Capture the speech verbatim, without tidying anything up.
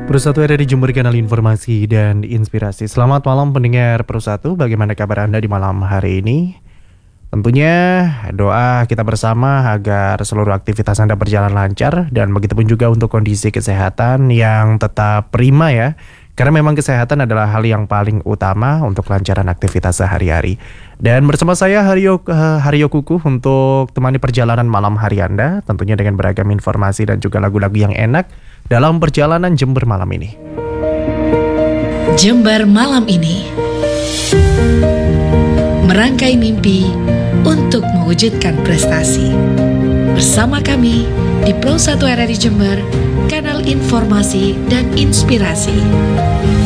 Persatu ada di Jember, kanal informasi dan inspirasi. Selamat malam pendengar Persatu, bagaimana kabar Anda di malam hari ini? Tentunya doa kita bersama agar seluruh aktivitas Anda berjalan lancar, dan begitupun juga untuk kondisi kesehatan yang tetap prima ya. Karena memang kesehatan adalah hal yang paling utama untuk kelancaran aktivitas sehari-hari. Dan bersama saya Haryo, uh, Haryo Kukuh untuk temani perjalanan malam hari Anda, tentunya dengan beragam informasi dan juga lagu-lagu yang enak dalam perjalanan Jember malam ini. Jember malam ini merangkai mimpi untuk mewujudkan prestasi. Bersama kami di Pro satu R R I Jember, kanal informasi dan inspirasi.